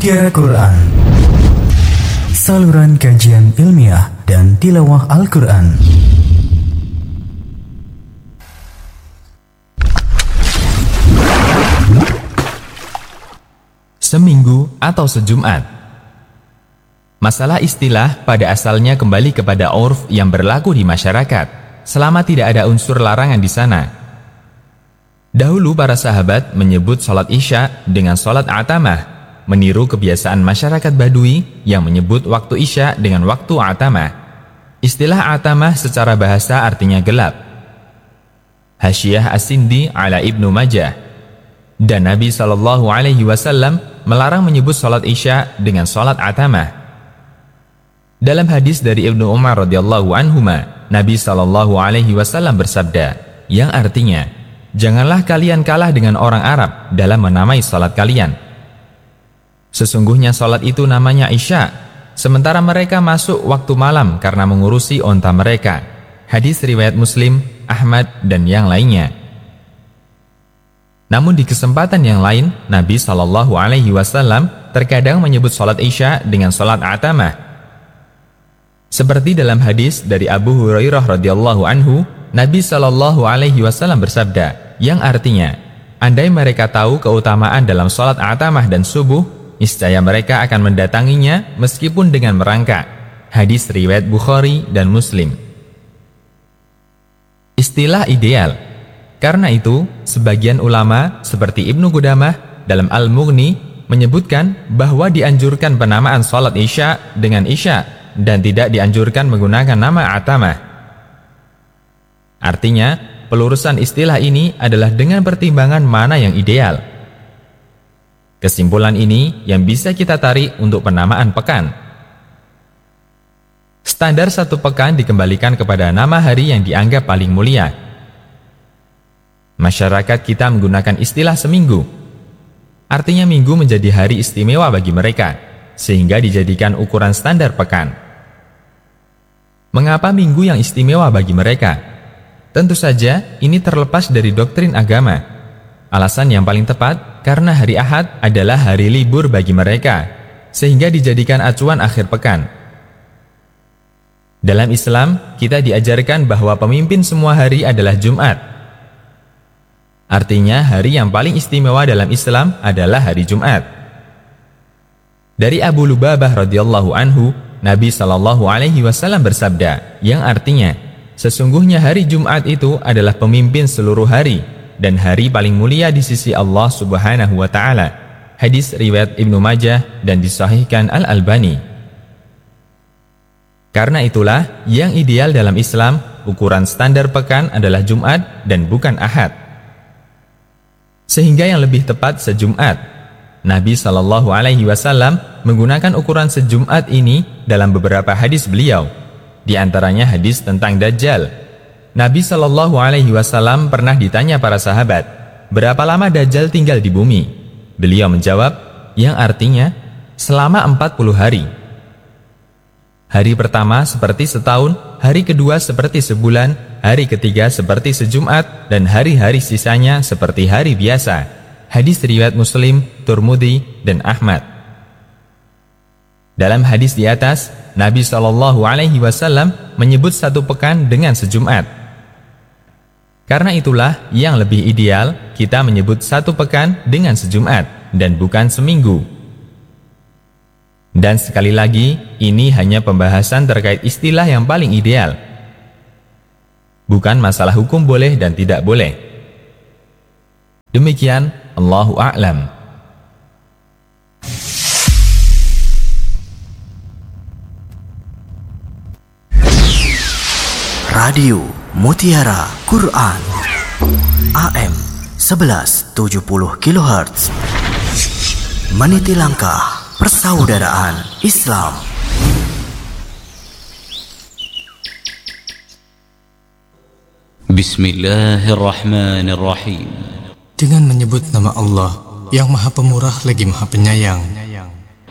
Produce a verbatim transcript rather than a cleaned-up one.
Mutiara Quran, saluran kajian ilmiah dan tilawah Al-Quran. Seminggu atau sejumat. Masalah istilah pada asalnya kembali kepada urf yang berlaku di masyarakat, selama tidak ada unsur larangan di sana. Dahulu para sahabat menyebut sholat isya dengan sholat atamah, meniru kebiasaan masyarakat Badui yang menyebut waktu isya dengan waktu atamah. Istilah atamah secara bahasa artinya gelap. Hasyiah As-Sindi ala Ibnu Majah. Dan Nabi shallallahu alaihi wasallam melarang menyebut sholat isya dengan sholat atamah. Dalam hadis dari Ibnu Umar radhiyallahu anhuma, Nabi shallallahu alaihi wasallam bersabda, yang artinya, janganlah kalian kalah dengan orang Arab dalam menamai sholat kalian. Sesungguhnya sholat itu namanya isya, sementara mereka masuk waktu malam karena mengurusi onta mereka. Hadis riwayat Muslim, Ahmad, dan yang lainnya. Namun di kesempatan yang lain, Nabi shallallahu alaihi wasallam terkadang menyebut sholat isya dengan sholat atamah. Seperti dalam hadis dari Abu Hurairah radhiyallahu anhu, Nabi shallallahu alaihi wasallam bersabda, yang artinya, andai mereka tahu keutamaan dalam sholat atamah dan subuh, niscaya mereka akan mendatanginya meskipun dengan merangkak. Hadis riwayat Bukhari dan Muslim. Istilah ideal. Karena itu, sebagian ulama seperti Ibnu Qudamah dalam Al-Mughni menyebutkan bahwa dianjurkan penamaan sholat isya dengan isya dan tidak dianjurkan menggunakan nama atamah. Artinya, pelurusan istilah ini adalah dengan pertimbangan mana yang ideal. Kesimpulan ini yang bisa kita tarik untuk penamaan pekan. Standar satu pekan dikembalikan kepada nama hari yang dianggap paling mulia. Masyarakat kita menggunakan istilah seminggu. Artinya minggu menjadi hari istimewa bagi mereka, sehingga dijadikan ukuran standar pekan. Mengapa minggu yang istimewa bagi mereka? Tentu saja ini terlepas dari doktrin agama. Alasan yang paling tepat karena hari Ahad adalah hari libur bagi mereka, sehingga dijadikan acuan akhir pekan. Dalam Islam, kita diajarkan bahwa pemimpin semua hari adalah Jumat. Artinya hari yang paling istimewa dalam Islam adalah hari Jumat. Dari Abu Lubabah radhiyallahu anhu, Nabi shallallahu alaihi wasallam bersabda, yang artinya, sesungguhnya hari Jumat itu adalah pemimpin seluruh hari dan hari paling mulia di sisi Allah subhanahu wa ta'ala. Hadis riwayat Ibnu Majah dan disahihkan Al-Albani. Karena itulah, yang ideal dalam Islam, ukuran standar pekan adalah Jumat dan bukan Ahad. Sehingga yang lebih tepat sejumat. Nabi shallallahu alaihi wasallam menggunakan ukuran sejumat ini dalam beberapa hadis beliau. Di antaranya hadis tentang Dajjal. Nabi shallallahu alaihi wasallam pernah ditanya para sahabat, berapa lama Dajjal tinggal di bumi? Beliau menjawab, yang artinya, selama empat puluh hari. Hari pertama seperti setahun, hari kedua seperti sebulan, hari ketiga seperti sejumat, dan hari-hari sisanya seperti hari biasa. Hadis riwayat Muslim, Tirmidzi, dan Ahmad. Dalam hadis di atas, Nabi shallallahu alaihi wasallam menyebut satu pekan dengan sejumat. Karena itulah yang lebih ideal kita menyebut satu pekan dengan sejumat dan bukan seminggu. Dan sekali lagi, ini hanya pembahasan terkait istilah yang paling ideal. Bukan masalah hukum boleh dan tidak boleh. Demikian, Allahu a'lam. Radio Mutiara Quran A M sebelas tujuh puluh kilohertz, meniti langkah persaudaraan Islam. Bismillahirrahmanirrahim. Dengan menyebut nama Allah yang Maha Pemurah lagi Maha Penyayang.